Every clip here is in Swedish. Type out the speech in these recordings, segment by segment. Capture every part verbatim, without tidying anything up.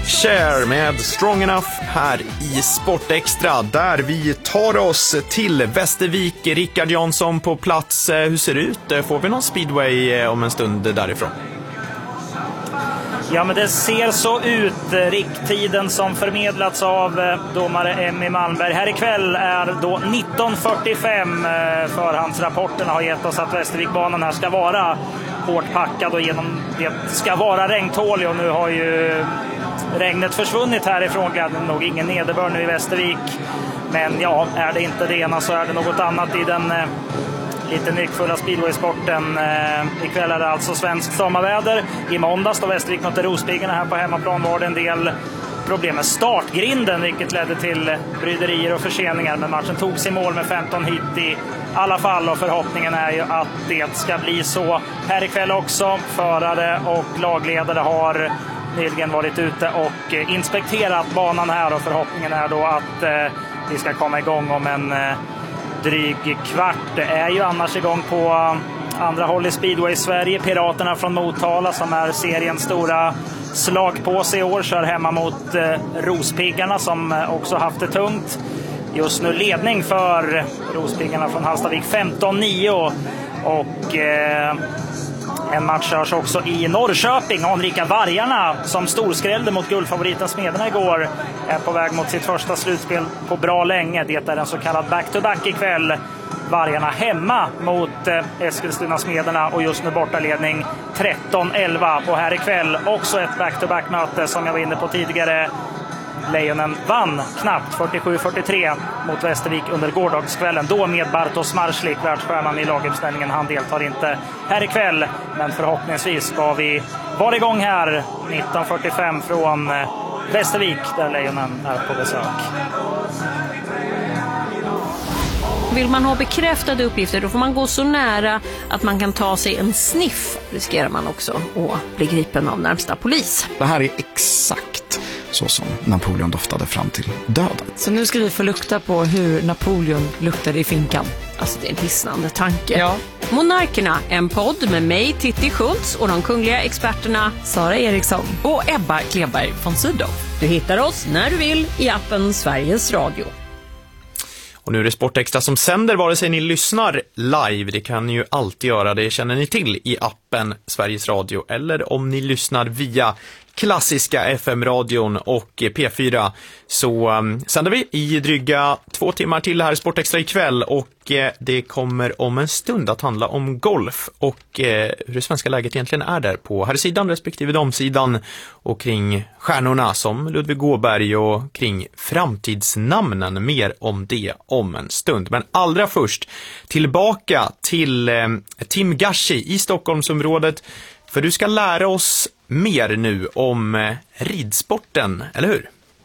Cher med Strong Enough här i Sportextra, där vi tar oss till Västervik. Rickard Jansson på plats. Hur ser det ut? Får vi någon speedway om en stund därifrån? Ja, men det ser så ut. Rikttiden som förmedlats av domare Emmy Malmberg här ikväll är då nitton fyrtiofem. Förhandsrapporterna har gett oss att Västervikbanan här ska vara hårt packad och genom det ska vara regntålig, och nu har ju regnet försvunnit härifrån. Det är nog ingen nederbörd nu i Västervik, men ja, är det inte det ena så är det något annat i den eh, lite nyckfulla speedwaysporten. Eh, ikväll är det alltså svensk sommarväder. I måndags då Västervik mötte Rospiggarna här på hemmaplan var det en del problem med startgrinden, vilket ledde till bryderier och förseningar, men matchen togs i mål med femton hit i alla fall, och förhoppningen är ju att det ska bli så här ikväll också. Förare och lagledare har nyligen varit ute och inspekterat banan här, och förhoppningen är då att eh, vi ska komma igång om en eh, dryg kvart. Det är ju annars igång på eh, andra håll i speedway Sverige. Piraterna från Motala, som är seriens stora slagpåse i år, kör hemma mot eh, Rospiggarna, som eh, också haft det tungt. Just nu ledning för Rospiggarna från Hallstavik femton nio, och eh, en match körs också i Norrköping. Anrika Vargarna, som storskrällde mot guldfavoriten Smederna igår, är på väg mot sitt första slutspel på bra länge. Det är en så kallad back-to-back ikväll. Vargarna hemma mot eh, Eskilstuna Smederna, och just nu bortaledning tretton elva. Och här ikväll också ett back-to-back-möte som jag var inne på tidigare. Lejonen vann knappt fyrtiosju fyrtiotre mot Västervik under gårdagskvällen, då med Bartosz Marslik, världsstjärnan i laguppställningen. Han deltar inte här ikväll, men förhoppningsvis ska vi vara igång här nitton fyrtiofem från Västervik, där Lejonen är på besök. Vill man ha bekräftade uppgifter, då får man gå så nära att man kan ta sig en sniff. Riskerar man också att bli gripen av närmsta polis. Det här är exakt så som Napoleon doftade fram till döden. Så nu ska vi få lukta på hur Napoleon luktade i finkan. Alltså, det är en hisnande tanke. Ja. Monarkerna, en podd med mig, Titti Schultz, och de kungliga experterna Sara Eriksson och Ebba Kleberg von Sydow. Du hittar oss när du vill i appen Sveriges Radio. Och nu är det Sportextra som sänder vare sig ni lyssnar live. Det kan ni ju alltid göra, det känner ni till i appen Sveriges Radio. Eller om ni lyssnar via klassiska F M-radion och P fyra, så um, sänder vi i dryga två timmar till här Sportextra ikväll. Och eh, det kommer om en stund att handla om golf och eh, hur det svenska läget egentligen är där på här sidan respektive damsidan, och kring stjärnorna som Ludvig Åberg och kring framtidsnamnen. Mer om det om en stund. Men allra först tillbaka till eh, Tim Gashi i Stockholmsområdet, för du ska lära oss mer nu om eh, ridsporten, eller hur?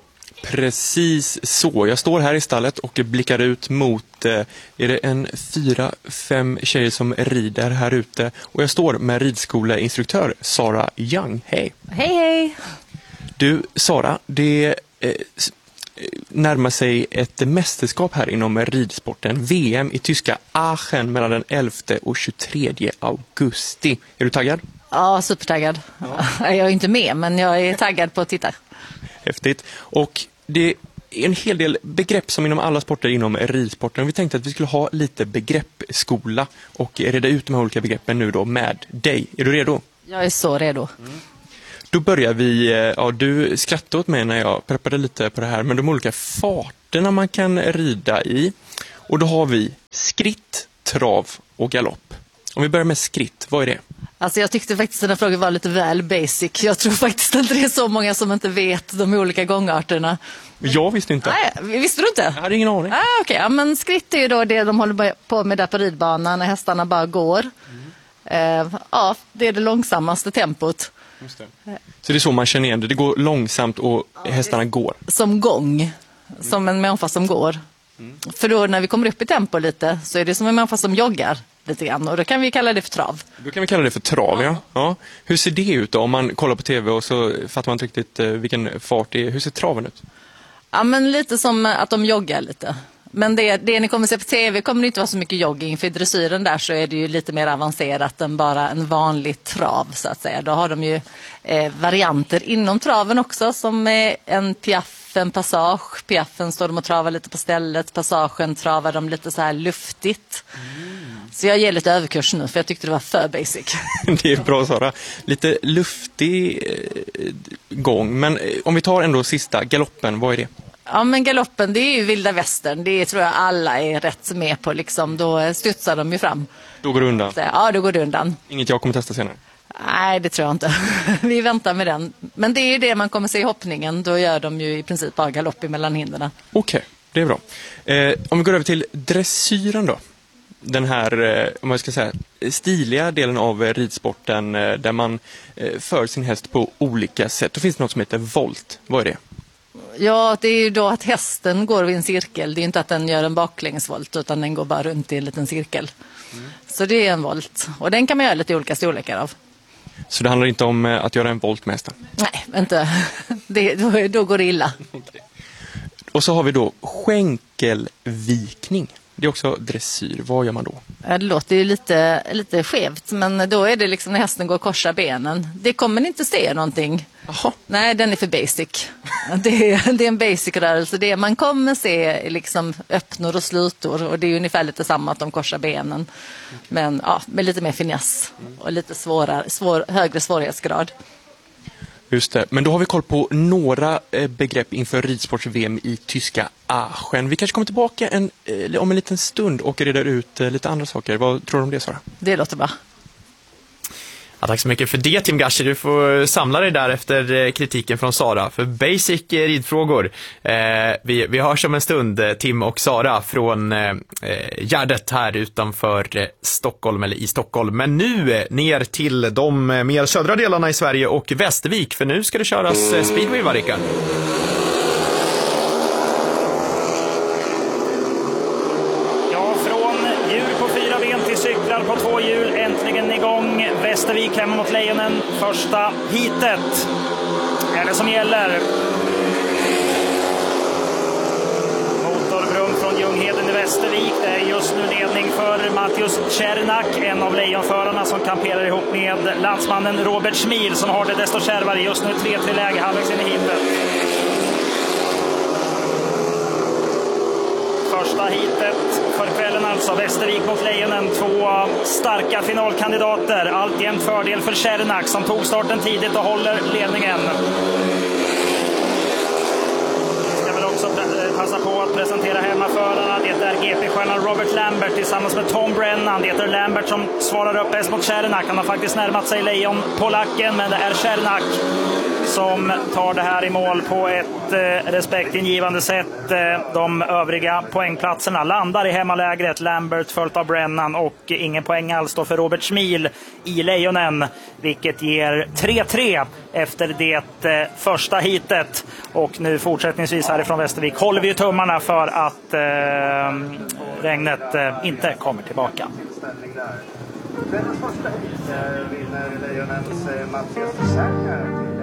Precis så. Jag står här i stallet och blickar ut mot, eh, är det en fyra, fem tjejer som rider här ute. Och jag står med ridskolinstruktör Sara Young. Hej! Hej, hej! Du, Sara, det eh, närmar sig ett mästerskap här inom ridsporten. V M i tyska Aachen mellan den elfte och tjugotredje augusti. Är du taggad? Ja, supertaggad. Ja. Jag är inte med, men jag är taggad på att titta. Häftigt. Och det är en hel del begrepp som inom alla sporter inom ridsporten. Vi tänkte att vi skulle ha lite begreppsskola och reda ut de här olika begreppen nu då med dig. Är du redo? Jag är så redo. Mm. Då börjar vi, ja, du skrattade åt mig när jag preppade lite på det här, men de olika farterna man kan rida i. Och då har vi skritt, trav och galopp. Om vi börjar med skritt, vad är det? Alltså jag tyckte faktiskt att den frågan var lite väl basic. Jag tror faktiskt inte det är så många som inte vet de olika gångarterna. Jag visste inte. Nej, visste du inte? Jag hade ingen aning. Ah, okay. Ja, men skritt är ju då det de håller på med där på ridbanan när hästarna bara går. Mm. Uh, ja, det är det långsammaste tempot. Just det. Så det är så man känner igen det. Det går långsamt och ja, hästarna går. Som gång. Som en människa som går. Mm. För då när vi kommer upp i tempo lite så är det som en människa som joggar lite grann. Och då kan vi kalla det för trav. Då kan vi kalla det för trav, ja. ja. Hur ser det ut då? Om man kollar på tv och så fattar man inte riktigt vilken fart det är. Hur ser traven ut? Ja, men lite som att de joggar lite. Men det, det ni kommer se på tv kommer det inte vara så mycket jogging, för i dressyren där så är det ju lite mer avancerat än bara en vanlig trav så att säga. Då har de ju eh, varianter inom traven också, som är en piaff, en passage. Piaffen står de och travar lite på stället, passagen travar de lite så här luftigt. Mm. Så jag ger lite överkurs nu för jag tyckte det var för basic. Det är bra, Sara. Lite luftig eh, gång, men eh, om vi tar ändå sista, galoppen, vad är det? Ja, men galoppen, det är ju vilda västern. Det tror jag alla är rätt med på. Liksom. Då studsar de ju fram. Då går det undan? Så, ja, då går det undan. Inget jag kommer testa senare? Nej, det tror jag inte. Vi väntar med den. Men det är ju det man kommer se i hoppningen. Då gör de ju i princip bara galopp mellan hindren. Okej, okay, det är bra. Eh, om vi går över till dressyren då. Den här, eh, om jag ska säga, stiliga delen av eh, ridsporten eh, där man eh, för sin häst på olika sätt. Då finns det något som heter volt. Vad är det? Ja, det är ju då att hästen går i en cirkel. Det är inte att den gör en baklängesvolt, utan den går bara runt i en liten cirkel. Mm. Så det är en volt. Och den kan man göra lite olika storlekar av. Så det handlar inte om att göra en volt med hästen? Nej, inte. Det, då, då går det illa. Okay. Och så har vi då skänkelvikning. Det är också dressyr. Vad gör man då? Ja, det låter ju lite, lite skevt, men då är det liksom när hästen går och korsar benen. Det kommer ni inte se någonting. Aha. Nej, den är för basic. Det är, det är en basic-rörelse. Det man kommer se liksom öppnor och slutor, och det är ungefär lite samma att de korsar benen. Men ja, med lite mer finess och lite svårare, svår, högre svårighetsgrad. Just det, men då har vi koll på några begrepp inför ridsports-V M i tyska Aachen. Vi kanske kommer tillbaka en, om en liten stund och reder ut lite andra saker. Vad tror du om det, Sara? Det låter bra. Ja, tack så mycket för det, Tim Gashi. Du får samla dig där efter kritiken från Sara för basic ridfrågor. Eh, vi, vi hörs om en stund, Tim och Sara, från eh, Gärdet här utanför eh, Stockholm, eller i Stockholm. Men nu eh, ner till de eh, mer södra delarna i Sverige och Västervik, för nu ska det köras eh, speedway, va, Rickard? Cyklar på två hjul, äntligen igång. Västervik hemma mot Lejonen. Första heatet är det som gäller. Motorbrum från Ljungheden i Västervik. Det är just nu ledning för Mattius Czernak, en av lejonförarna som kamperar ihop med landsmannen Robert Schmil, som har det desto kärvare. Just nu tre tre läge halvvägs in i heatet. Första heatet för kvällen alltså, Västervik mot Lejonen. Två starka finalkandidater. Alltjämt fördel för Czernak som tog starten tidigt och håller ledningen. Vi ska väl också passa på att presentera hemmaförarna. Det är G P-stjärnan Robert Lambert tillsammans med Tom Brennan. Det är Lambert som svarar upp bäst mot Czernak. Han har faktiskt närmat sig Lejon på lacken, men det är Czernak som tar det här i mål på ett eh, respektingivande sätt. Eh, de övriga poängplatserna landar i hemmalägret. Lambert följt av Brennan, och ingen poäng alls då för Robert Schmil i Lejonen, vilket ger tre tre efter det eh, första heatet. Och nu fortsättningsvis härifrån Västervik håller vi tummarna för att eh, regnet eh, inte kommer tillbaka. Den första heatet vinner Lejonens Mattias Czernak.